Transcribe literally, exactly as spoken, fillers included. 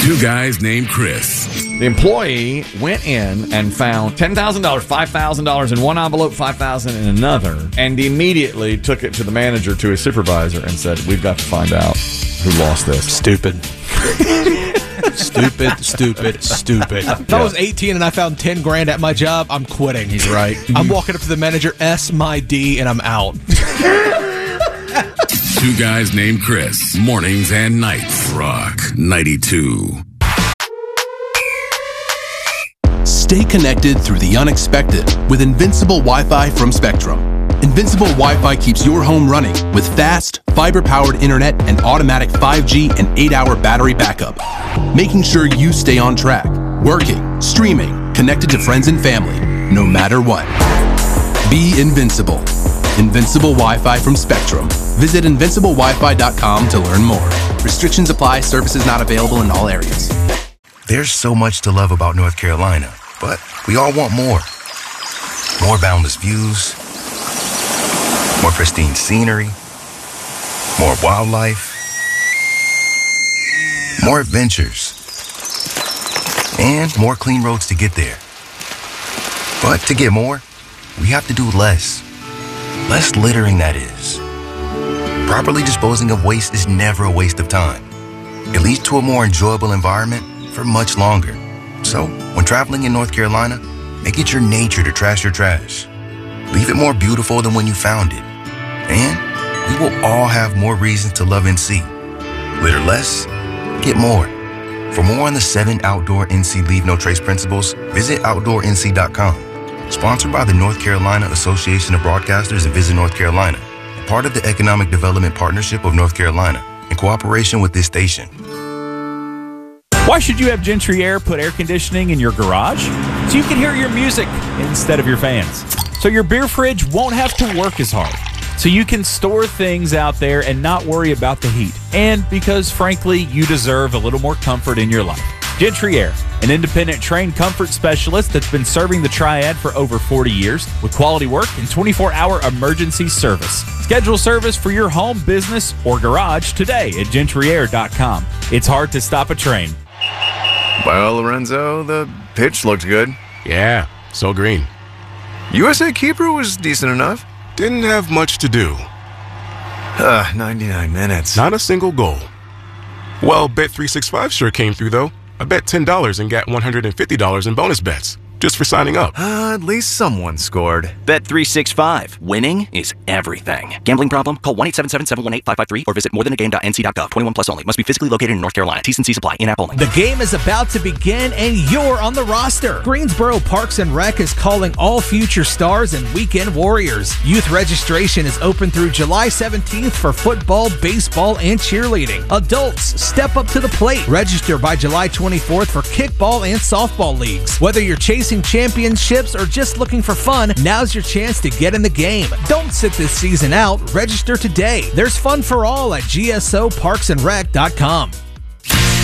Two guys named Chris. The employee went in and found ten thousand dollars, five thousand dollars in one envelope, five thousand dollars in another, and immediately took it to the manager, to his supervisor, and said, we've got to find out who lost this. Stupid. Stupid, stupid, stupid. If I was eighteen and I found ten grand at my job, I'm quitting. He's right. I'm walking up to the manager, S my D, and I'm out. Two guys named Chris. Mornings and nights. Rock ninety-two. Stay connected through the unexpected with Invincible Wi-Fi from Spectrum. Invincible Wi-Fi keeps your home running with fast, fiber-powered internet and automatic five G and eight hour battery backup, making sure you stay on track, working, streaming, connected to friends and family, no matter what. Be invincible. Invincible Wi-Fi from Spectrum. Visit invincible wi fi dot com to learn more. Restrictions apply. Services not available in all areas. There's so much to love about North Carolina, but we all want more. More boundless views, more pristine scenery, more wildlife, more adventures, and more clean roads to get there. But to get more, we have to do less. Less littering, that is. Properly disposing of waste is never a waste of time. It leads to a more enjoyable environment for much longer. So, when traveling in North Carolina, make it your nature to trash your trash. Leave it more beautiful than when you found it. And we will all have more reasons to love N C. Litter less, get more. For more on the seven outdoor N C Leave No Trace principles, visit outdoor N C dot com. Sponsored by the North Carolina Association of Broadcasters and Visit North Carolina, part of the Economic Development Partnership of North Carolina, in cooperation with this station. Why should you have Gentry Air put air conditioning in your garage? So you can hear your music instead of your fans. So your beer fridge won't have to work as hard. So you can store things out there and not worry about the heat. And because, frankly, you deserve a little more comfort in your life. Gentry Air, an independent trained comfort specialist that's been serving the Triad for over forty years with quality work and twenty-four hour emergency service. Schedule service for your home, business, or garage today at gentry air dot com. It's hard to stop a train. Well, Lorenzo, the pitch looked good. Yeah, so green. U S A keeper was decent enough. Didn't have much to do. Uh, ninety-nine minutes. Not a single goal. Well, Bet three sixty-five sure came through, though. I bet ten dollars and got one hundred fifty dollars in bonus bets just for signing up. Uh, at least someone scored. Bet three sixty-five. Winning is everything. Gambling problem? Call one eight seven seven, seven one eight, five five three or visit more than a game dot n c dot gov. twenty-one plus only. Must be physically located in North Carolina. T's and C's apply. In-app only. The game is about to begin and you're on the roster. Greensboro Parks and Rec is calling all future stars and weekend warriors. Youth registration is open through July seventeenth for football, baseball, and cheerleading. Adults, step up to the plate. Register by July twenty-fourth for kickball and softball leagues. Whether you're chasing championships or just looking for fun, now's your chance to get in the game. Don't sit this season out. Register today. There's fun for all at G S O parks and rec dot com.